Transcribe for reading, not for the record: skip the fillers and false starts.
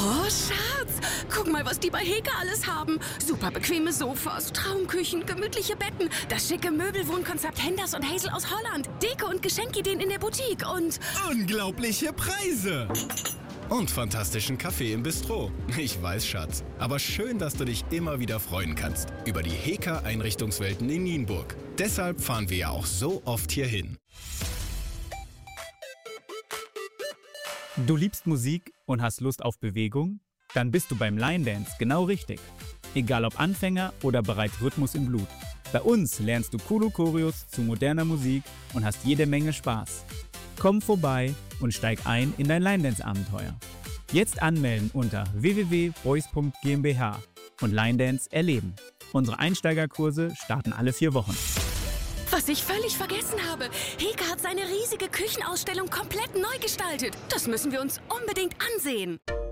Oh, Schatz, guck mal, was die bei Heka alles haben. Super bequeme Sofas, Traumküchen, gemütliche Betten, das schicke Möbelwohnkonzept Henders und Hazel aus Holland, Deko- und Geschenkideen in der Boutique und... Unglaubliche Preise! Und fantastischen Kaffee im Bistro. Ich weiß, Schatz. Aber schön, dass du dich immer wieder freuen kannst über die Heka-Einrichtungswelten in Nienburg. Deshalb fahren wir ja auch so oft hierhin. Du liebst Musik und hast Lust auf Bewegung? Dann bist du beim Line Dance genau richtig. Egal ob Anfänger oder bereits Rhythmus im Blut. Bei uns lernst du coole Choreos zu moderner Musik und hast jede Menge Spaß. Komm vorbei und steig ein in dein Line Dance Abenteuer. Jetzt anmelden unter www.boys.gmbh und Line Dance erleben. Unsere Einsteigerkurse starten alle 4 Wochen. Was ich völlig vergessen habe, Heka hat seine riesige Küchenausstellung komplett neu gestaltet. Das müssen wir uns unbedingt ansehen.